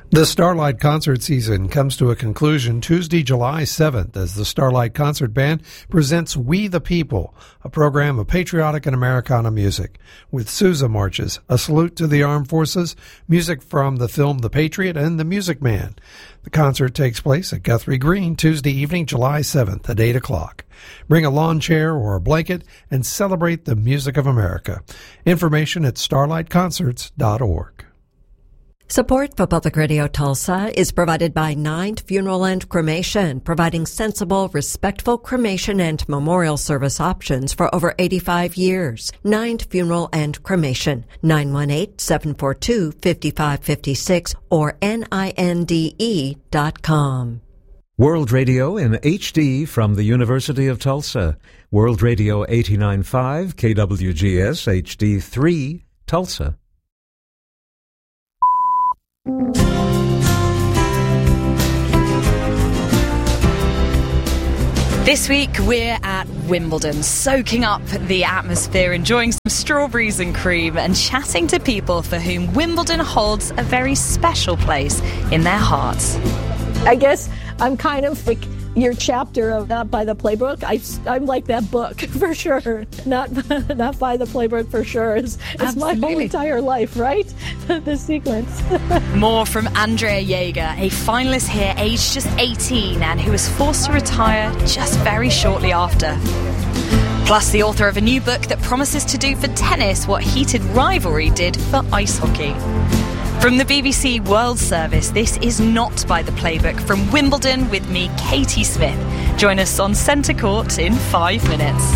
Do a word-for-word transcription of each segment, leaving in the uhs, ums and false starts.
The Starlight concert season comes to a conclusion Tuesday, July seventh, as the Starlight Concert Band presents We the People, a program of patriotic and Americana music, with Sousa marches, a salute to the armed forces, music from the film The Patriot, and The Music Man. The concert takes place at Guthrie Green Tuesday evening, July seventh at eight o'clock. Bring a lawn chair or a blanket and celebrate the music of America. Information at starlight concerts dot org. Support for Public Radio Tulsa is provided by Nine Funeral and Cremation, providing sensible, respectful cremation and memorial service options for over eighty-five years. Nine Funeral and Cremation, nine one eight, seven four two, five five five six or N I N D E dot com. World Radio in H D from the University of Tulsa. World Radio eighty-nine point five, K W G S H D three, Tulsa. This week we're at Wimbledon, soaking up the atmosphere, enjoying some strawberries and cream and chatting to people for whom Wimbledon holds a very special place in their hearts. I guess I'm kind of like your chapter of Not by the Playbook. I, I'm like that book for sure. Not not by the Playbook for sure. It's, it's my whole entire life, right? The sequence. More from Andrea Jaeger, a finalist here aged just eighteen and who was forced to retire just very shortly after. Plus the author of a new book that promises to do for tennis what heated rivalry did for ice hockey. From the B B C World Service, this is Not by the Playbook from Wimbledon with me, Katie Smith. Join us on Centre Court in five minutes.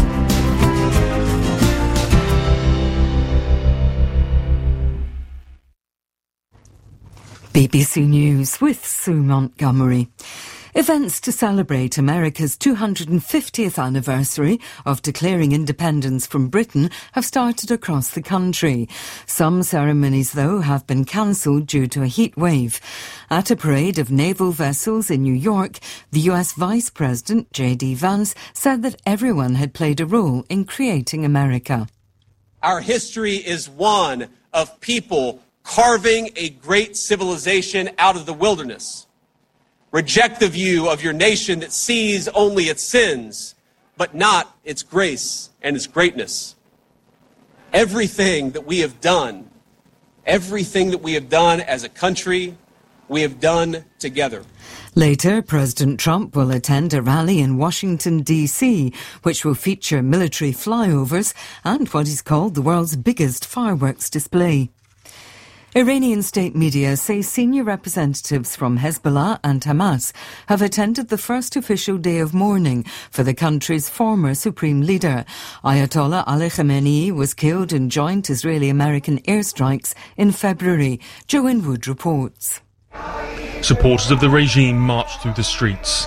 B B C News with Sue Montgomery. Events to celebrate America's two hundred fiftieth anniversary of declaring independence from Britain have started across the country. Some ceremonies, though, have been cancelled due to a heat wave. At a parade of naval vessels in New York, the U S Vice President, J D Vance, said that everyone had played a role in creating America. Our history is one of people carving a great civilization out of the wilderness. Reject the view of your nation that sees only its sins, but not its grace and its greatness. Everything that we have done, everything that we have done as a country, we have done together. Later, President Trump will attend a rally in Washington, D C, which will feature military flyovers and what is called the world's biggest fireworks display. Iranian state media say senior representatives from Hezbollah and Hamas have attended the first official day of mourning for the country's former supreme leader. Ayatollah Ali Khamenei was killed in joint Israeli-American airstrikes in February. Joe Inwood reports. Supporters of the regime marched through the streets.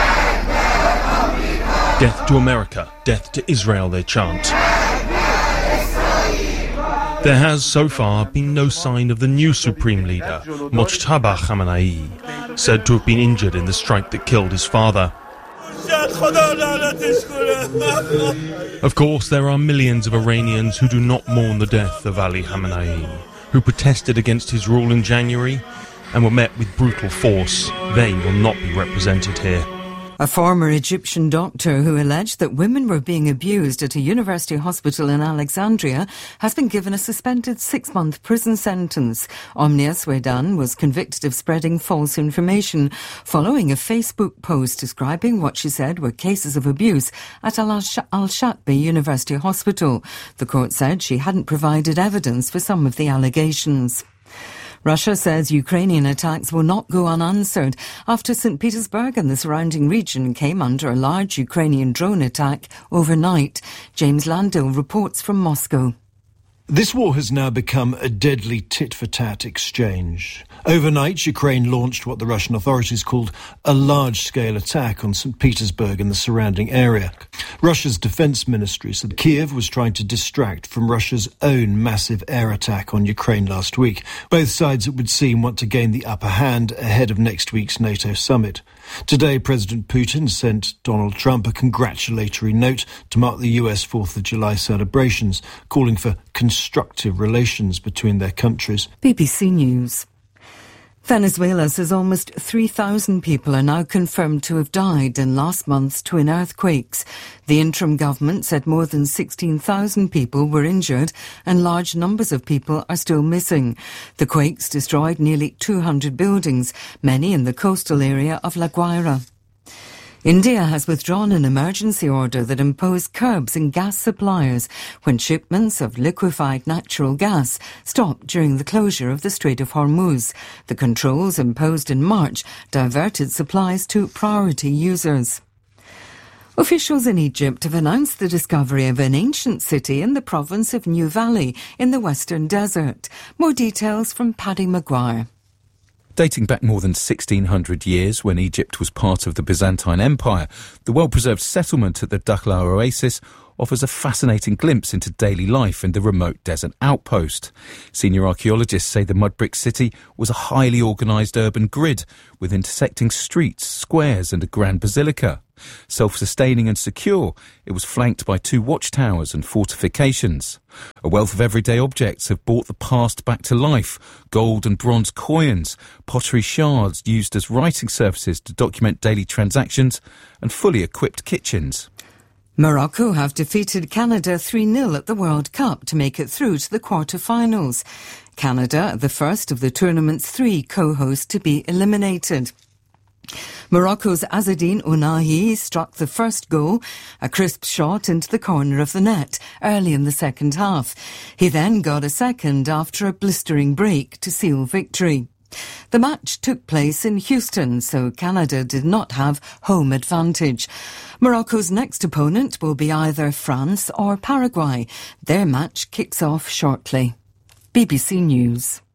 Death to America, death to Israel, they chant. There has, so far, been no sign of the new Supreme Leader, Mojtaba Khamenei, said to have been injured in the strike that killed his father. Of course, there are millions of Iranians who do not mourn the death of Ali Khamenei, who protested against his rule in January and were met with brutal force. They will not be represented here. A former Egyptian doctor who alleged that women were being abused at a university hospital in Alexandria has been given a suspended six-month prison sentence. Omnia Swedan was convicted of spreading false information following a Facebook post describing what she said were cases of abuse at Al-Shatbi University Hospital. The court said she hadn't provided evidence for some of the allegations. Russia says Ukrainian attacks will not go unanswered after Saint Petersburg and the surrounding region came under a large Ukrainian drone attack overnight. James Landale reports from Moscow. This war has now become a deadly tit-for-tat exchange. Overnight, Ukraine launched what the Russian authorities called a large-scale attack on Saint Petersburg and the surrounding area. Russia's defense ministry said Kiev was trying to distract from Russia's own massive air attack on Ukraine last week. Both sides, it would seem, want to gain the upper hand ahead of next week's NATO summit. Today, President Putin sent Donald Trump a congratulatory note to mark the U S fourth of July celebrations, calling for constructive relations between their countries. B B C News. Venezuela says almost three thousand people are now confirmed to have died in last month's twin earthquakes. The interim government said more than sixteen thousand people were injured and large numbers of people are still missing. The quakes destroyed nearly two hundred buildings, many in the coastal area of La Guaira. India has withdrawn an emergency order that imposed curbs in gas suppliers when shipments of liquefied natural gas stopped during the closure of the Strait of Hormuz. The controls imposed in March diverted supplies to priority users. Officials in Egypt have announced the discovery of an ancient city in the province of New Valley in the Western Desert. More details from Paddy Maguire. Dating back more than sixteen hundred years, when Egypt was part of the Byzantine Empire, the well-preserved settlement at the Dakhla Oasis offers a fascinating glimpse into daily life in the remote desert outpost. Senior archaeologists say the mud brick city was a highly organised urban grid with intersecting streets, squares and a grand basilica. Self-sustaining and secure, it was flanked by two watchtowers and fortifications. A wealth of everyday objects have brought the past back to life. Gold and bronze coins, pottery shards used as writing surfaces to document daily transactions, and fully equipped kitchens. Morocco have defeated Canada three nil at the World Cup to make it through to the quarter-finals. Canada, the first of the tournament's three co-hosts to be eliminated. Morocco's Azzedine Ounahi struck the first goal, a crisp shot into the corner of the net early in the second half. He then got a second after a blistering break to seal victory. The match took place in Houston, so Canada did not have home advantage. Morocco's next opponent will be either France or Paraguay. Their match kicks off shortly. B B C News.